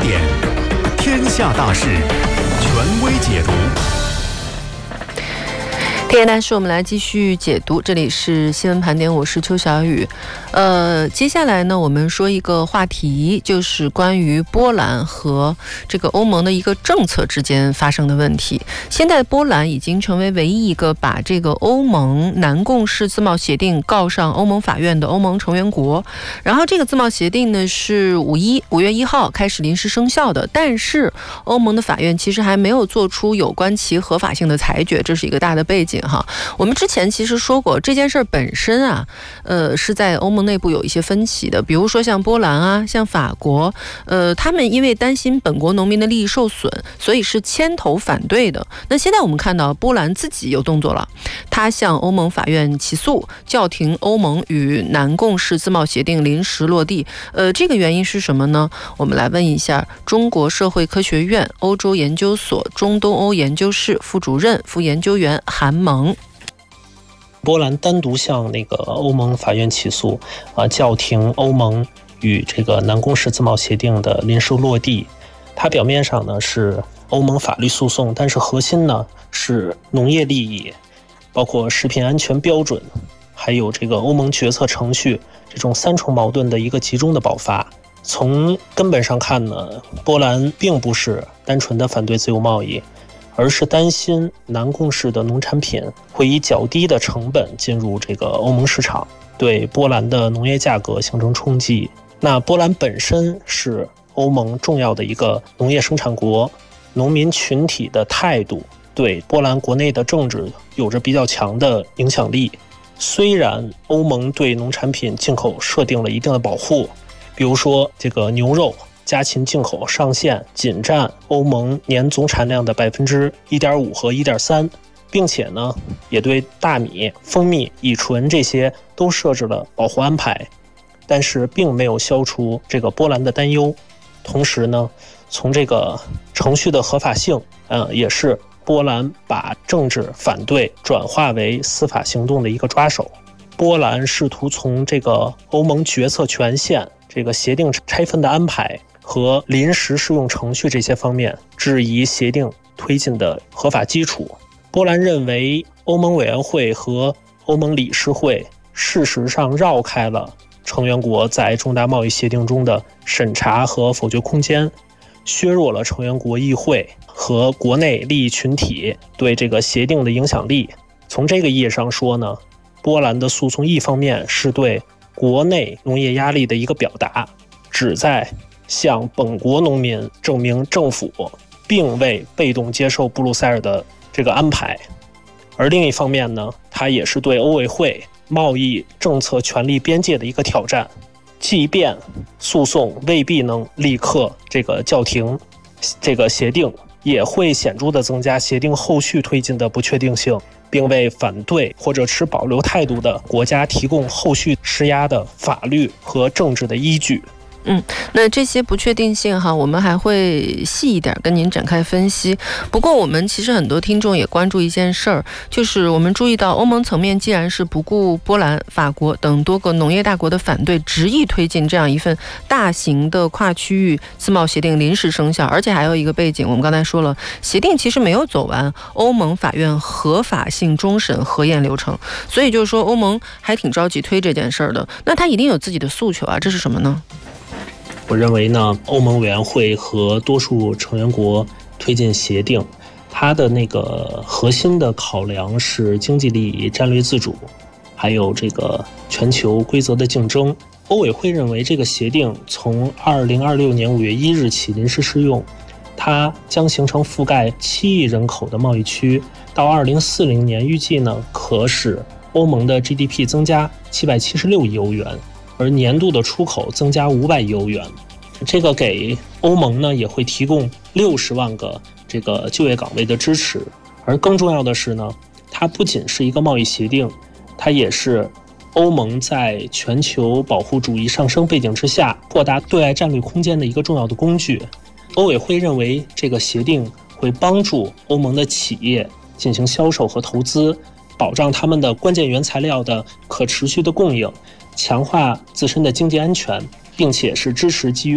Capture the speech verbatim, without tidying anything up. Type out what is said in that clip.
点，天下大事，权威解读。 天下大事，我们来继续解读。这里是新闻盘点，我是邱小雨。呃，接下来呢，我们说一个话题，就是关于波兰和这个欧盟的一个政策之间发生的问题。现在波兰已经成为唯一一个把这个欧盟南共识自贸协定告上欧盟法院的欧盟成员国。然后这个自贸协定呢是五一五月一号开始临时生效的，但是欧盟的法院其实还没有做出有关其合法性的裁决，这是一个大的背景哈。我们之前其实说过，这件事本身啊，呃，是在欧盟内部有一些分歧的。比如说像波兰啊，像法国，呃，他们因为担心本国农民的利益受损，所以是牵头反对的。那现在我们看到波兰自己有动作了，他向欧盟法院起诉，叫停欧盟与南共识自贸协定临时落地。呃，这个原因是什么呢？我们来问一下中国社会科学院欧洲研究所中东欧研究室副主任、副研究员韩萌。 波兰单独向那个欧盟法院起诉，啊，叫停欧盟与这个南共识自贸协定的临时落地。它表面上呢是欧盟法律诉讼，但是核心呢是农业利益，包括食品安全标准，还有这个欧盟决策程序这种三重矛盾的一个集中的爆发。从根本上看呢，波兰并不是单纯的反对自由贸易，而是担心南共识的农产品会以较低的成本进入这个欧盟市场，对波兰的农业价格形成冲击。那波兰本身是欧盟重要的一个农业生产国，农民群体的态度对波兰国内的政治有着比较强的影响力。虽然欧盟对农产品进口设定了一定的保护，比如说这个牛肉家禽进口上限仅占欧盟年总产量的 百分之一点五 和 一点三， 并且呢也对大米、蜂蜜、乙醇这些都设置了保护安排，但是并没有消除这个波兰的担忧。同时呢，从这个程序的合法性，呃，也是波兰把政治反对转化为司法行动的一个抓手。波兰试图从这个欧盟决策权限、这个协定拆分的安排和临时适用程序这些方面质疑协定推进的合法基础。波兰认为欧盟委员会和欧盟理事会事实上绕开了成员国在重大贸易协定中的审查和否决空间，削弱了成员国议会和国内利益群体对这个协定的影响力。从这个意义上说呢，波兰的诉讼一方面是对国内农业压力的一个表达，旨在向本国农民证明政府并未被动接受布鲁塞尔的这个安排，而另一方面呢，它也是对欧委会贸易政策权力边界的一个挑战。即便诉讼未必能立刻这个叫停这个协定，也会显著地增加协定后续推进的不确定性，并为反对或者持保留态度的国家提供后续施压的法律和政治的依据。 嗯，那这些不确定性哈，我们还会细一点跟您展开分析。不过我们其实很多听众也关注一件事儿，就是我们注意到欧盟层面既然是不顾波兰、法国等多个农业大国的反对，执意推进这样一份大型的跨区域自贸协定临时生效，而且还有一个背景，我们刚才说了，协定其实没有走完欧盟法院合法性终审核验流程，所以就是说欧盟还挺着急推这件事儿的。那他一定有自己的诉求啊，这是什么呢？ 我认为呢，欧盟委员会和多数成员国推进协定，它的那个核心的考量是经济利益、战略自主，还有这个全球规则的竞争。欧委会认为这个协定从二零二六年五月一日起临时适用，它将形成覆盖七亿人口的贸易区，到二零四零年预计呢可使欧盟的 G D P 增加七百七十六亿欧元。而年度的出口增加五百亿欧元，这个给欧盟呢也会提供六十万个这个就业岗位的支持。而更重要的是呢，它不仅是一个贸易协定，它也是欧盟在全球保护主义上升背景之下扩大对外战略空间的一个重要的工具。欧委会认为这个协定会帮助欧盟的企业进行销售和投资，保障他们的关键原材料的可持续的供应，强化自身的经济安全，并且是支持基于